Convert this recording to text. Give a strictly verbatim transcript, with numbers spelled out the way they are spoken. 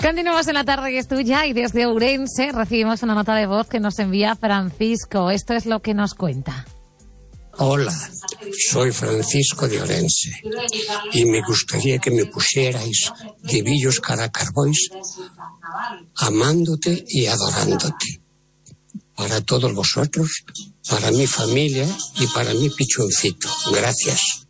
Continuamos en La Tarde, que es tuya, y desde Ourense recibimos una nota de voz que nos envía Francisco. Esto es lo que nos cuenta. Hola, soy Francisco de Ourense y me gustaría que me pusierais de Villos Caracarbois, amándote y adorándote. Para todos vosotros, para mi familia y para mi pichoncito. Gracias.